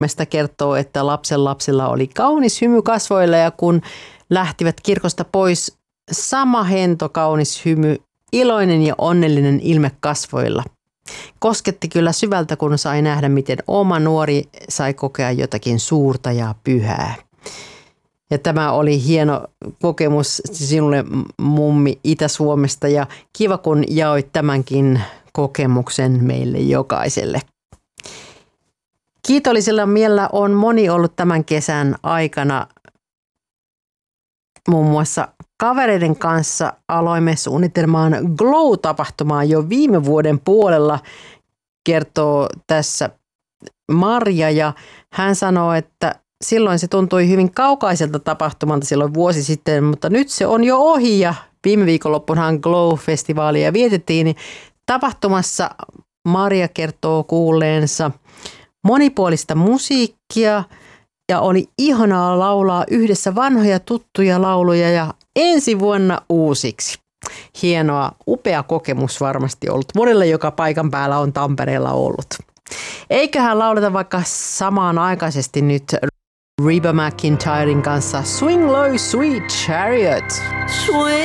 Mesta kertoo, että lapsilla oli kaunis hymy kasvoilla ja kun lähtivät kirkosta pois, sama hento kaunis hymy, iloinen ja onnellinen ilme kasvoilla. Kosketti kyllä syvältä, kun sai nähdä, miten oma nuori sai kokea jotakin suurta ja pyhää. Ja tämä oli hieno kokemus sinulle, mummi Itä-Suomesta, ja kiva, kun jaoit tämänkin kokemuksen meille jokaiselle. Kiitollisella mielellä on moni ollut tämän kesän aikana. Muun muassa kavereiden kanssa aloimme suunnitelmaan Glow-tapahtumaa jo viime vuoden puolella, kertoo tässä Marja, ja hän sanoo, että silloin se tuntui hyvin kaukaiselta tapahtumalta silloin vuosi sitten, mutta nyt se on jo ohi ja viime viikonloppunahan Glow-festivaalia vietettiin. Tapahtumassa Marja kertoo kuulleensa monipuolista musiikkia ja oli ihanaa laulaa yhdessä vanhoja tuttuja lauluja ja ensi vuonna uusiksi. Hienoa, upea kokemus varmasti ollut monelle, joka paikan päällä on Tampereella ollut. Eiköhän lauleta vaikka samaan aikaisesti nyt Reba McEntiren kanssa Swing Low Sweet Chariot. Swing.